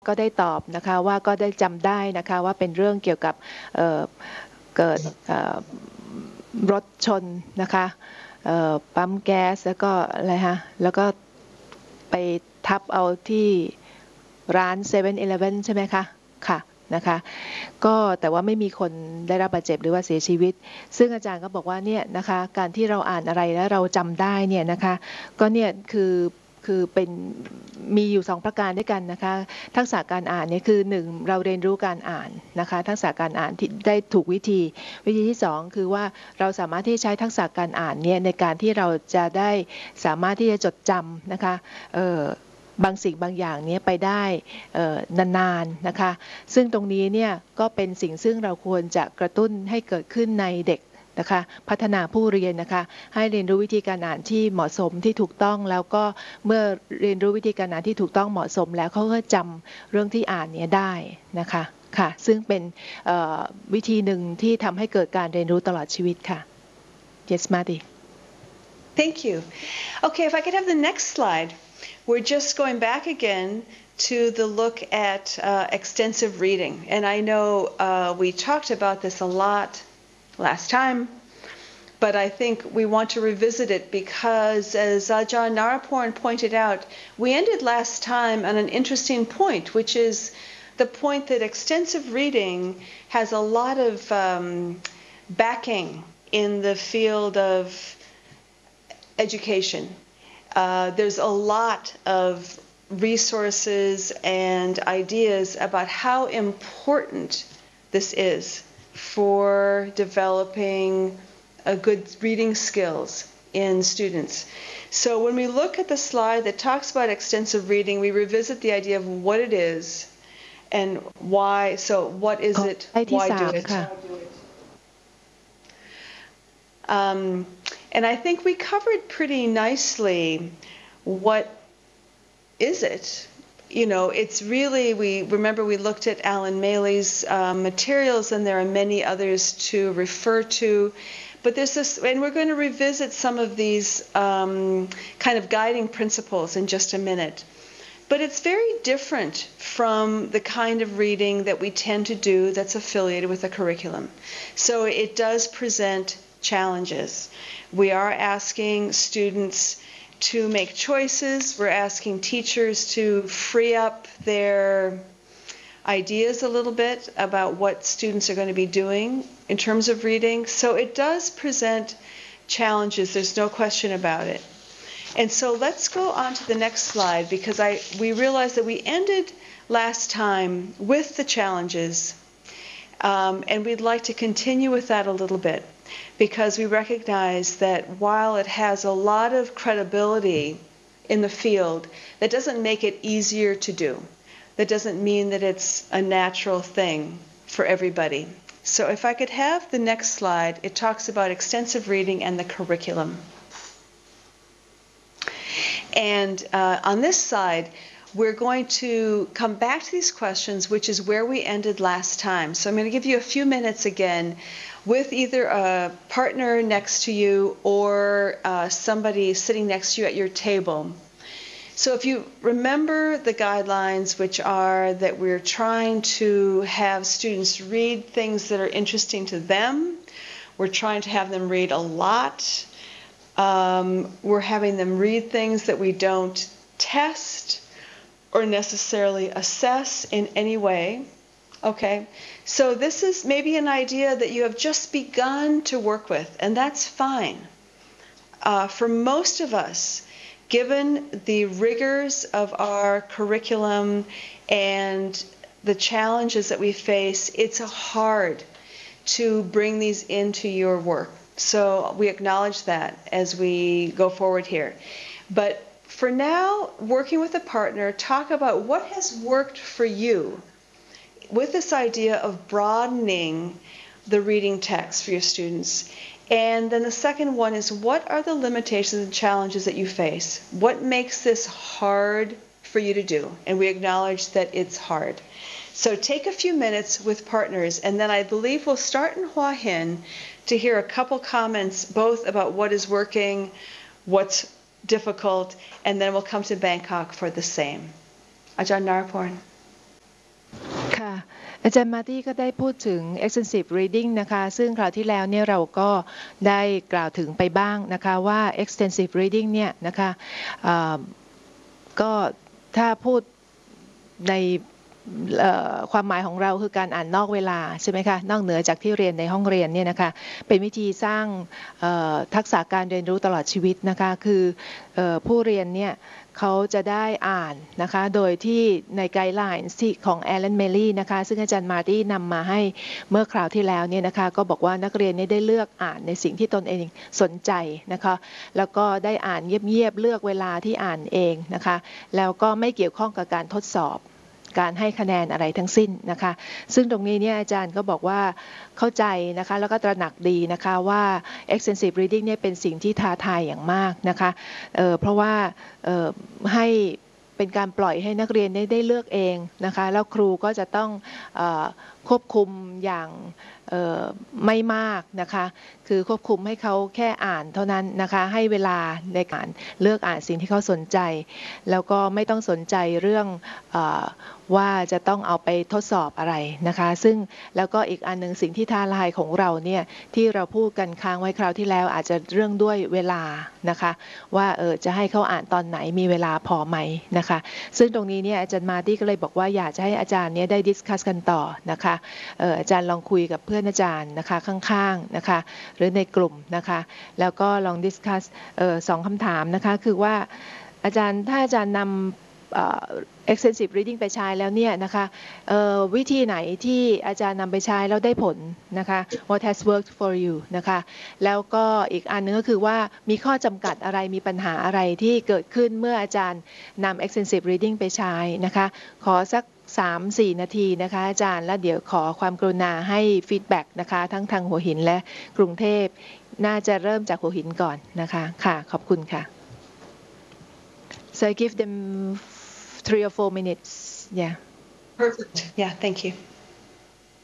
ก็ได้ตอบนะคะว่าก็ได้จำได้นะคะว่าเป็นเรื่องเกี่ยวกับเกิดรถชนนะคะปั๊มแก๊สแล้วก็อะไรฮะแล้วก็ไปทับเอาที่ร้าน7-Eleven ใช่ไหมคะค่ะนะคะก็แต่ว่าไม่มีคนได้รับบาดเจ็บหรือว่าเสียชีวิตซึ่งอาจารย์ก็บอกว่าเนี่ยนะคะการที่เราอ่านอะไรแล้วเราจำได้เนี่ยนะคะก็เนี่ยคือเป็นมีอยู่2ประการด้วยกันนะคะทักษะการอ่านเนี่ยคือ1เราเรียนรู้การอ่านนะคะทักษะการอ่านที่ได้ถูกวิธีที่2คือว่าเราสามารถที่ใช้ทักษะการอ่านเนี่ยในการที่เราจะได้สามารถที่จะจดจำนะคะบางสิ่งบางอย่างนี้ไปได้นานๆนะคะซึ่งตรงนี้เนี่ยก็เป็นสิ่งซึ่งเราควรจะกระตุ้นให้เกิดขึ้นในเด็กนะคะพัฒนาผู้เรียนนะคะให้เรียนรู้วิธีการอ่านที่เหมาะสมที่ถูกต้องแล้วก็เมื่อเรียนรู้วิธีการอ่านที่ถูกต้องเหมาะสมแล้วเขาก็จำเรื่องที่อ่านนี้ได้นะคะค่ะซึ่งเป็นวิธีหนึ่งที่ทำให้เกิดการเรียนรู้ตลอดชีวิตค่ะ Yes, Madi. Thank you. Okay, if I could have the next slide. We're just going back again to the look at extensive reading. And I know we talked about this a lot last time, but I think we want to revisit it because, as Ajahn Naraporn pointed out, we ended last time on an interesting point, which is the point that extensive reading has a lot of backing in the field of education. There's a lot of resources and ideas about how important this is for developing a good reading skills in students. So when we look at the slide that talks about extensive reading, we revisit the idea of what it is and why. So what is it? Why do it? And I think we covered pretty nicely what is it. You know, it's really, we remember we looked at Alan Maley's materials, and there are many others to refer to. But there's this, and we're going to revisit some of these kind of guiding principles in just a minute. But it's very different from the kind of reading that we tend to do that's affiliated with a curriculum. So it does present challenges. We are asking students to make choices. We're asking teachers to free up their ideas a little bit about what students are going to be doing in terms of reading. So it does present challenges. There's no question about it. And so let's go on to the next slide, because we realized that we ended last time with the challenges, and we'd like to continue with that a little bit, because we recognize that while it has a lot of credibility in the field, that doesn't make it easier to do. That doesn't mean that it's a natural thing for everybody. So if I could have the next slide, it talks about extensive reading and the curriculum. And on this side, we're going to come back to these questions, which is where we ended last time. So I'm going to give you a few minutes again with either a partner next to you or somebody sitting next to you at your table. So if you remember the guidelines, which are that we're trying to have students read things that are interesting to them, we're trying to have them read a lot, we're having them read things that we don't test or necessarily assess in any way. Okay, so this is maybe an idea that you have just begun to work with, and that's fine. For most of us, given the rigors of our curriculum and the challenges that we face, it's hard to bring these into your work. So we acknowledge that as we go forward here. But for now, working with a partner, talk about what has worked for you with this idea of broadening the reading text for your students. And then the second one is, what are the limitations and challenges that you face? What makes this hard for you to do? And we acknowledge that it's hard. So take a few minutes with partners, and then I believe we'll start in Hua Hin to hear a couple comments both about what is working, what's difficult, and then we'll come to Bangkok for the same. Ajahn Naraporn. ค่ะอาจารย์มาร์ตี้ก็ได้พูดถึง extensive reading นะคะซึ่งคราวที่แล้วเนี่ยเราก็ได้กล่าวถึงไปบ้างนะคะว่า extensive reading เนี่ยนะคะก็ถ้าพูดในความหมายของเราคือการอ่านนอกเวลาใช่ไหมคะนอกเหนือจากที่เรียนในห้องเรียนเนี่ยนะคะเป็นวิธีสร้างทักษะการเรียนรู้ตลอดชีวิตนะคะคือผู้เรียนเนี่ยเขาจะได้อ่านนะคะโดยที่ในไกด์ไลน์ที่ของแอลเลนเมลี่นะคะซึ่งอาจารย์มาร์ตี้นำมาให้เมื่อคราวที่แล้วเนี่ยนะคะก็บอกว่านักเรียนได้เลือกอ่านในสิ่งที่ตนเองสนใจนะคะแล้วก็ได้อ่านเงียบๆเลือกเวลาที่อ่านเองนะคะแล้วก็ไม่เกี่ยวข้องกับการทดสอบการให้คะแนนอะไรทั้งสิ้นนะคะซึ่งตรงนี้เนี่ยอาจารย์ก็บอกว่าเข้าใจนะคะแล้วก็ตระหนักดีนะคะว่า extensive reading เนี่ยเป็นสิ่งที่ท้าทายอย่างมากนะคะเพราะว่าให้เป็นการปล่อยให้นักเรียนได้เลือกเองนะคะแล้วครูก็จะต้องควบคุมอย่างไม่มากนะคะคือควบคุมให้เขาแค่อ่านเท่านั้นนะคะให้เวลาในการเลือกอ่านสิ่งที่เขาสนใจแล้วก็ไม่ต้องสนใจเรื่องว่าจะต้องเอาไปทดสอบอะไรนะคะซึ่งแล้วก็อีกอันหนึ่งสิ่งที่ท้าทายของเราเนี่ยที่เราพูดกันค้างไว้คราวที่แล้วอาจจะเรื่องด้วยเวลานะคะว่าจะให้เขาอ่านตอนไหนมีเวลาพอไหมนะคะซึ่งตรงนี้เนี่ยอาจารย์มาร์ตี้ก็เลยบอกว่าอยากจะให้อาจารย์เนี่ยได้ดิสคัสกันต่อนะคะอาจารย์ลองคุยกับเพื่อนอาจารย์นะคะข้างๆนะคะหรือในกลุ่มนะคะแล้วก็ลองดิสคัส2 คำถามนะคะคือว่าอาจารย์ถ้าอาจารย์นำextensive reading ไปใช้แล้วเนี่ยนะคะวิธีไหนที่อาจารย์นำไปใช้แล้วได้ผลนะคะ what has worked for you นะคะแล้วก็อีกอันนึงก็คือว่ามีข้อจำกัดอะไรมีปัญหาอะไรที่เกิดขึ้นเมื่ออาจารย์นำ extensive reading ไปใช้นะคะขอสัก3-4 นาทีนะคะอาจารย์แล้วเดี๋ยวขอความกรุณาให้ฟีดแบ็กนะคะทั้งทางหัวหินและกรุงเทพน่าจะเริ่มจากหัวหินก่อนนะคะค่ะขอบคุณค่ะ so I give them 3 or 4 minutes yeah Perfect. Yeah, thank you.